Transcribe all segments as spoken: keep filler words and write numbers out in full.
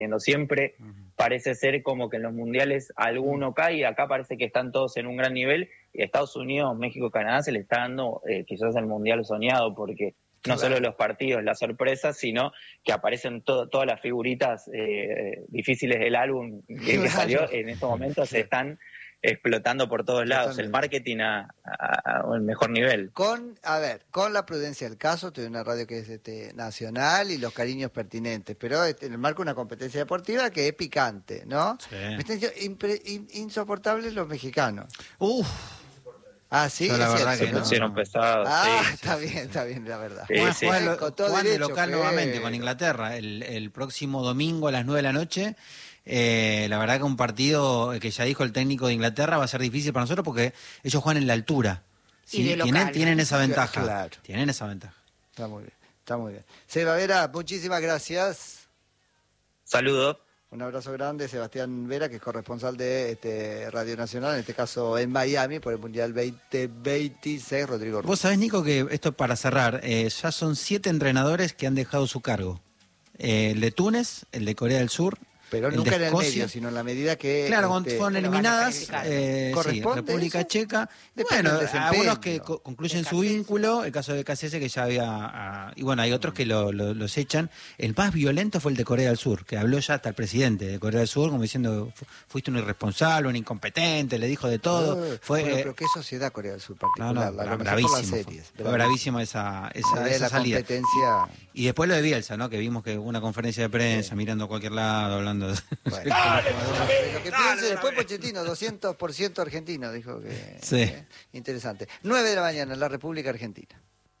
siempre. Uh-huh. Parece ser como que en los mundiales alguno cae, y acá parece que están todos en un gran nivel, y Estados Unidos, México, Canadá se le está dando eh, quizás el mundial soñado, porque no claro. solo los partidos, las sorpresas, sino que aparecen to- todas las figuritas eh, difíciles del álbum que, claro. que salió, en estos momentos se están explotando por todos lados. Totalmente. El marketing a, a, a un mejor nivel. Con, a ver, con la prudencia del caso, estoy en una radio que es este, nacional y los cariños pertinentes, pero este, en el marco de una competencia deportiva que es picante, ¿no? Sí. Me están diciendo impre, in, insoportables los mexicanos. Uf. Ah, sí, Yo la es verdad cierto, que no. Pusieron pesados. Ah, sí, está sí, bien, está bien, la verdad. Sí, bueno, sí. Juan, lo, con todo Juan derecho, de local que... nuevamente con Inglaterra el, el próximo domingo a las nueve de la noche. Eh, la verdad que un partido que ya dijo el técnico de Inglaterra va a ser difícil para nosotros porque ellos juegan en la altura. ¿Sí? Y de tienen, local, tienen esa ventaja. Claro. Tienen esa ventaja. Está muy bien, está muy bien. Seba Vera, muchísimas gracias. Saludos. Un abrazo grande, Sebastián Vera, que es corresponsal de este, Radio Nacional, en este caso en Miami, por el Mundial veinte veintiséis, Rodrigo Ruiz. Vos sabés, Nico, que esto para cerrar, eh, ya son siete entrenadores que han dejado su cargo. Eh, el de Túnez, el de Corea del Sur, pero el nunca de en el medio, sino en la medida que... Claro, este, fueron eliminadas, eh, sí, República eso? Checa. Depende bueno, algunos que ¿no? co- concluyen su vínculo, el caso de K C S que ya había... Ah, y bueno, hay otros que lo, lo, los echan. El más violento fue el de Corea del Sur, que habló ya hasta el presidente de Corea del Sur, como diciendo, fuiste un irresponsable, un incompetente, le dijo de todo. No, fue, bueno, eh, pero qué sociedad Corea del Sur particular. No, no, la bravísimo. series, fue bravísima esa, esa, esa la salida. Competencia... Y después lo de Bielsa, ¿no? Que vimos que hubo una conferencia de prensa, sí. mirando a cualquier lado, hablando de... Bueno, dale, dale, lo que piense después Pochettino, doscientos por ciento argentino, dijo que... Sí. Eh, interesante. nueve de la mañana en la República Argentina.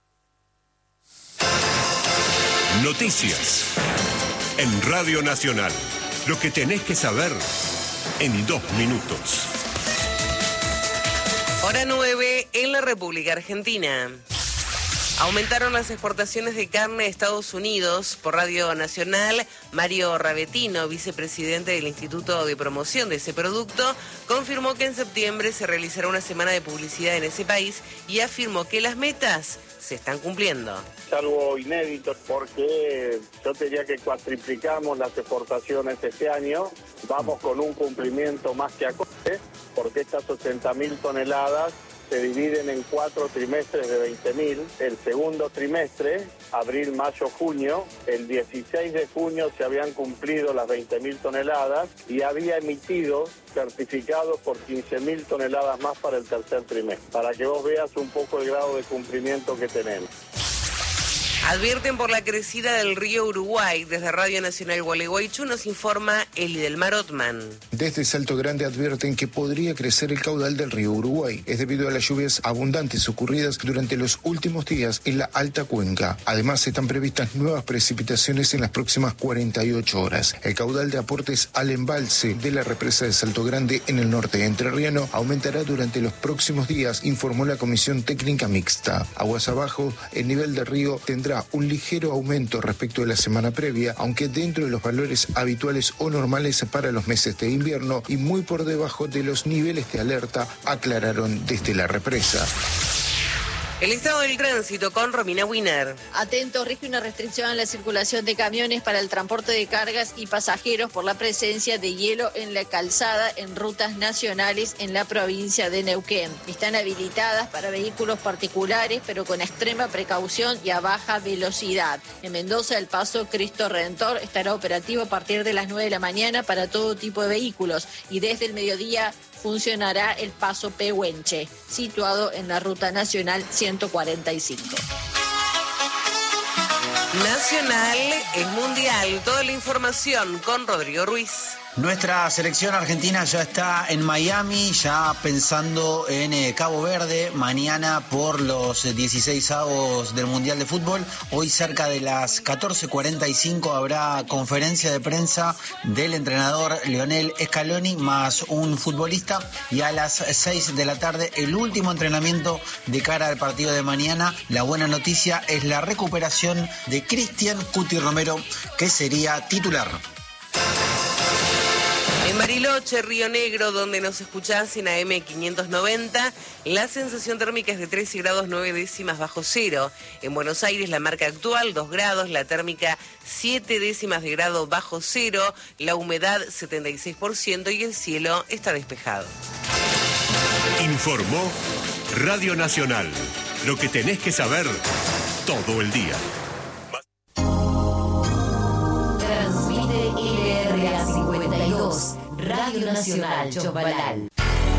Noticias. En Radio Nacional. Lo que tenés que saber en dos minutos. Hora nueve en la República Argentina. Aumentaron las exportaciones de carne a Estados Unidos. Por Radio Nacional, Mario Ravetino, vicepresidente del Instituto de Promoción de ese producto, confirmó que en septiembre se realizará una semana de publicidad en ese país y afirmó que las metas se están cumpliendo. Es algo inédito porque yo te diría que cuatriplicamos las exportaciones este año. Vamos con un cumplimiento más que acorde porque estas ochenta mil toneladas se dividen en cuatro trimestres de veinte mil. El segundo trimestre, abril, mayo, junio, el dieciséis de junio se habían cumplido las veinte mil toneladas y había emitido certificados por quince mil toneladas más para el tercer trimestre, para que vos veas un poco el grado de cumplimiento que tenemos. Advierten por la crecida del río Uruguay. Desde Radio Nacional Gualeguaychú nos informa Elidelmar Otman. Desde Salto Grande advierten que podría crecer el caudal del río Uruguay. Es debido a las lluvias abundantes ocurridas durante los últimos días en la alta cuenca. Además, están previstas nuevas precipitaciones en las próximas cuarenta y ocho horas. El caudal de aportes al embalse de la represa de Salto Grande en el norte entrerriano aumentará durante los próximos días, informó la Comisión Técnica Mixta. Aguas abajo, el nivel del río tendrá un ligero aumento respecto de la semana previa, aunque dentro de los valores habituales o normales para los meses de invierno y muy por debajo de los niveles de alerta, aclararon desde la represa. El estado del tránsito con Romina Wiener. Atento, rige una restricción en la circulación de camiones para el transporte de cargas y pasajeros por la presencia de hielo en la calzada en rutas nacionales en la provincia de Neuquén. Están habilitadas para vehículos particulares, pero con extrema precaución y a baja velocidad. En Mendoza, el paso Cristo Redentor estará operativo a partir de las nueve de la mañana para todo tipo de vehículos y desde el mediodía funcionará el paso Pehuenche, situado en la ruta nacional ciento cuarenta y cinco. Nacional es mundial. Toda la información con Rodrigo Ruiz. Nuestra selección argentina ya está en Miami, ya pensando en eh, Cabo Verde, mañana por los dieciseisavos del Mundial de Fútbol. Hoy cerca de las catorce cuarenta y cinco habrá conferencia de prensa del entrenador Lionel Scaloni más un futbolista y a las seis de la tarde el último entrenamiento de cara al partido de mañana. La buena noticia es la recuperación de Cristian Cuti Romero, que sería titular. En Bariloche, Río Negro, donde nos escuchás en A M quinientos noventa, la sensación térmica es de trece grados nueve décimas bajo cero. En Buenos Aires, la marca actual, dos grados, la térmica siete décimas de grado bajo cero, la humedad setenta y seis por ciento y el cielo está despejado. Informó Radio Nacional. Lo que tenés que saber todo el día. Transmite L R A cincuenta y dos, Radio Nacional Chosmalal.